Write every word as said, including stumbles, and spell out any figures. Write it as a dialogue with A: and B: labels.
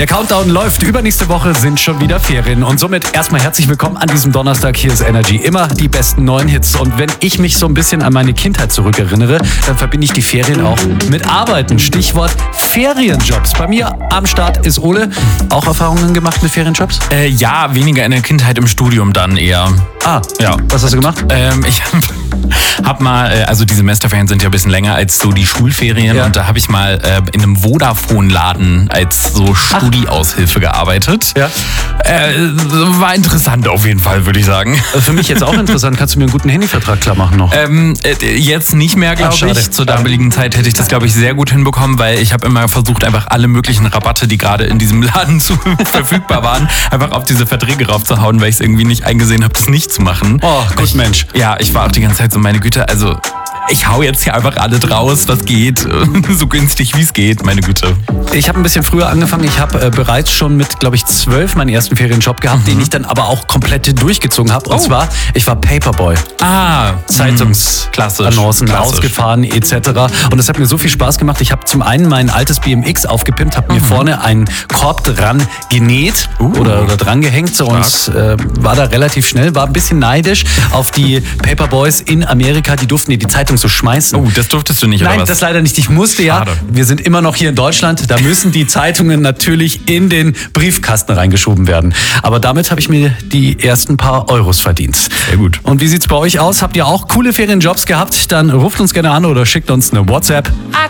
A: Der Countdown läuft. Übernächste Woche sind schon wieder Ferien. Und somit erstmal herzlich willkommen an diesem Donnerstag. Hier ist Energy. Immer die besten neuen Hits. Und wenn ich mich so ein bisschen an meine Kindheit zurückerinnere, dann verbinde ich die Ferien auch mit Arbeiten. Stichwort Ferienjobs. Bei mir am Start ist Ole. Auch Erfahrungen gemacht mit Ferienjobs?
B: Äh, ja, weniger in der Kindheit, im Studium dann eher.
A: Ah, ja. Was hast du gemacht?
B: Ähm, ich hab mal, also die Semesterferien sind ja ein bisschen länger als so die Schulferien. Ja. Und da habe ich mal äh, in einem Vodafone-Laden als so Studi-Aushilfe gearbeitet. Ja. Äh, war interessant auf jeden Fall, würde ich sagen.
A: Für mich jetzt auch interessant. Kannst du mir einen guten Handyvertrag klar machen noch?
B: Ähm, äh, jetzt nicht mehr, glaube ich. Zur damaligen Zeit hätte ich das, glaube ich, sehr gut hinbekommen, weil ich habe immer versucht, einfach alle möglichen Rabatte, die gerade in diesem Laden zu, verfügbar waren, einfach auf diese Verträge raufzuhauen, weil ich es irgendwie nicht eingesehen habe, das nicht zu machen.
A: Oh, gut, ich, Mensch.
B: Ja, ich war auch die ganze Zeit so, meine Güte, also ich hau jetzt hier einfach alle draus, was geht, so günstig wie es geht, meine Güte.
A: Ich habe ein bisschen früher angefangen. Ich habe äh, bereits schon mit, glaube ich, zwölf meinen ersten Ferienjob gehabt, mhm. den ich dann aber auch komplett durchgezogen habe. Und oh. zwar, ich war Paperboy.
B: Ah,
A: Zeitungsannoncen rausgefahren et cetera. Und das hat mir so viel Spaß gemacht. Ich habe zum einen mein altes B M X aufgepimpt, habe mhm. mir vorne einen Korb dran genäht uh. oder, oder dran gehängt so, und äh, war da relativ schnell, war ein bisschen neidisch auf die Paperboys in Amerika. Die durften dir die Zeitung so schmeißen.
B: Oh, das durftest du nicht,
A: Nein,
B: oder was?
A: das leider nicht. Ich musste ja.
B: Schade.
A: Wir sind immer noch hier in Deutschland. Da müssen die Zeitungen natürlich in den Briefkasten reingeschoben werden. Aber damit habe ich mir die ersten paar Euros verdient.
B: Sehr gut.
A: Und wie sieht's bei euch aus? Habt ihr auch coole Ferienjobs gehabt? Dann ruft uns gerne an oder schickt uns eine WhatsApp.
C: I